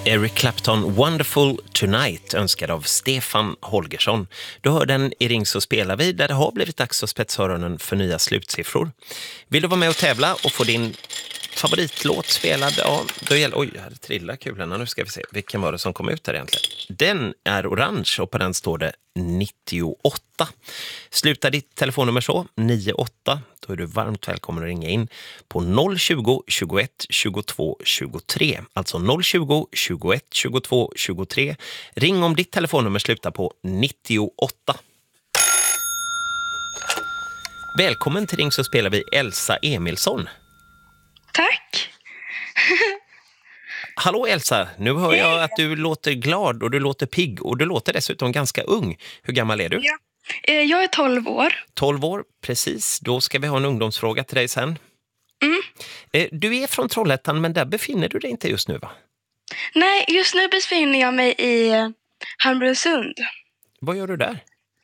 Eric Clapton Wonderful Tonight önskad av Stefan Holgersson. Du hör den i Ring så spelar vi där det har blivit dags att spetsa öronen för nya slutsiffror. Vill du vara med och tävla och få din favoritlåt spelad? Ja, då gäller... Oj, jag hade trillat kulorna. Nu ska vi se. Vilken var det som kom ut där egentligen? Den är orange och på den står det 98. Sluta ditt telefonnummer så, 98. Då är du varmt välkommen att ringa in på 020 21 22 23. Alltså 020 21 22 23. Ring om ditt telefonnummer slutar på 98. Välkommen till Ring så spelar vi Elsa Emilsson. Tack. Hallå Elsa, nu hör jag att du låter glad och du låter pigg och du låter dessutom ganska ung. Hur gammal är du? Ja. Jag är 12 år. 12 år, precis. Då ska vi ha en ungdomsfråga till dig sen. Du är från Trollhättan men där befinner du dig inte just nu va? Nej, just nu befinner jag mig i Hamburgsund. Vad gör du där?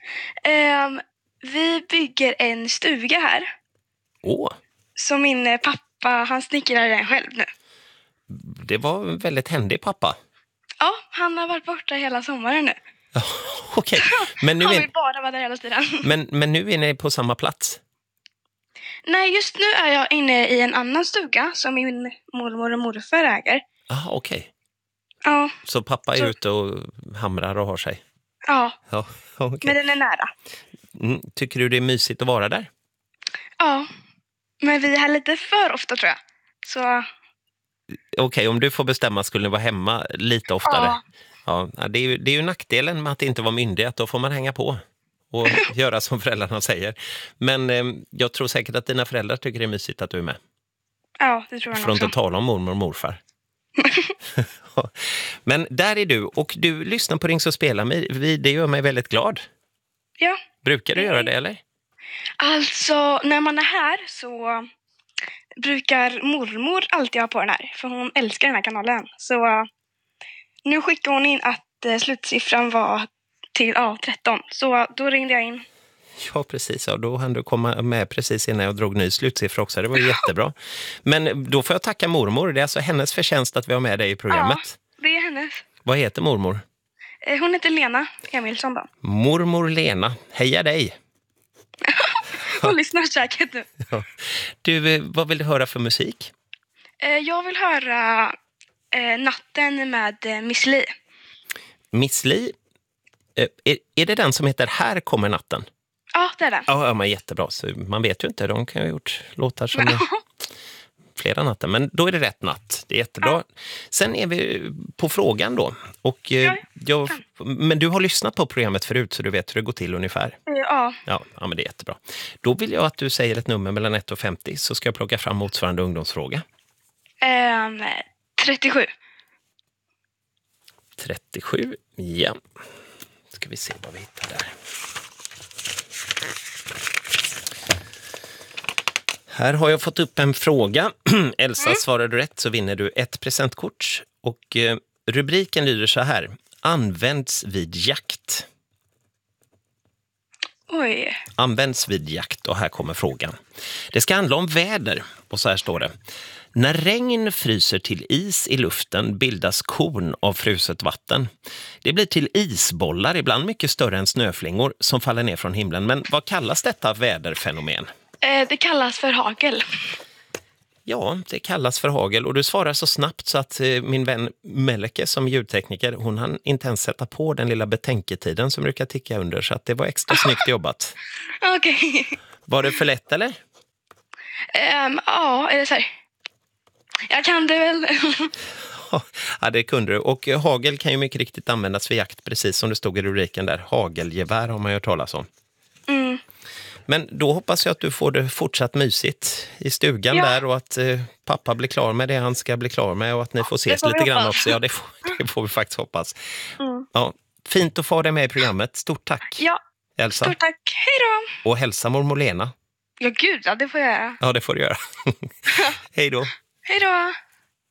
Vi bygger en stuga här. Åh, Så min pappa, han snickrar den själv nu. det var en väldigt händig pappa. Ja, han har varit borta hela sommaren nu. Okej, men nu Han är, vill bara vara där hela tiden. men nu är ni på samma plats. Nej, just nu är jag inne i en annan stuga som min mormor och morfar äger. Aha, okej. Ja, Så pappa är ute och hamrar och har sig. ja, Ja, okej. men den är nära. Tycker du det är mysigt att vara där? Ja, men vi är här lite för ofta tror jag. Så Okej, om du får bestämma skulle ni vara hemma lite oftare. Ja. Ja, det är ju nackdelen med att inte vara myndig, att då får man hänga på och göra som föräldrarna säger. Men jag tror säkert att dina föräldrar tycker det är mysigt att du är med. ja, det tror jag För att också. inte tala om mormor och morfar. Men där är du och du lyssnar på Ring så spelar mig. Det gör mig väldigt glad. Ja. Brukar du göra det eller? Alltså, när man är här så brukar mormor alltid ha på den här. För hon älskar den här kanalen. Så nu skickar hon in att slutsiffran var till 13. Så då ringde jag in. Ja, precis. Ja, då hann du komma med precis innan jag drog ny slutsiffra också. Det var jättebra. Men då får jag tacka mormor. Det är alltså hennes förtjänst att vi har med dig i programmet. Ja, det är hennes. Vad heter mormor? Hon heter Lena Emilsson då. Mormor Lena. Heja dig! Hon lyssnar säkert nu. Ja. Du, vad vill du höra för musik? Jag vill höra Natten med Miss Li. Miss Li? Är det den som heter Här kommer natten? Ja, det är det. Ja, men jättebra. Så man vet ju inte. De kan ha gjort låtar som flera natten. Men då är det rätt natt. Det är jättebra. Ja. Sen är vi på frågan då. Och, men du har lyssnat på programmet förut så du vet hur det går till ungefär. Ja. Ja, men det är jättebra. Då vill jag att du säger ett nummer mellan 1 och 50 så ska jag plocka fram motsvarande ungdomsfråga. 37. 37, ja. Ska vi se vad vi hittar där. Här har jag fått upp en fråga. Elsa, svarar du rätt så vinner du ett presentkort. Och rubriken lyder så här. Används vid jakt. Oj. Används vid jakt och här kommer frågan. Det ska handla om väder och så här står det. När regn fryser till is i luften bildas korn av fruset vatten. Det blir till isbollar, ibland mycket större än snöflingor som faller ner från himlen. Men vad kallas detta väderfenomen? Det kallas för hagel. Ja, det kallas för hagel och du svarar så snabbt så att min vän Melke som ljudtekniker, hon hann inte ens sätta på den lilla betänketiden som brukar ticka under så att det var extra snyggt jobbat. Okej. Var det för lätt eller? Ja, är det så här? Jag kan det väl. Ja, det kunde du. Och hagel kan ju mycket riktigt användas för jakt, precis som det stod i rubriken där. Hagelgevär har man ju hört talas om. Mm. Men då hoppas jag att du får det fortsatt mysigt i stugan där och att pappa blir klar med det han ska bli klar med och att ni får ses lite grann också. Ja, det får vi faktiskt hoppas. Ja, fint att få dig med i programmet. Stort tack, Elsa. Stort tack. Hej då. Och hälsa mormor Lena. Ja, gud, det får jag göra. Ja, det får du göra. Hej då. Hej då.